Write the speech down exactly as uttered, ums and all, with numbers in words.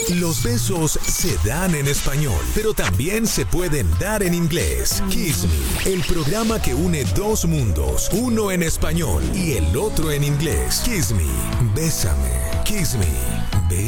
Los besos se dan en español, pero también se pueden dar en inglés. Kiss Me, el programa que une dos mundos, uno en español y el otro en inglés. Kiss Me, bésame. Kiss Me,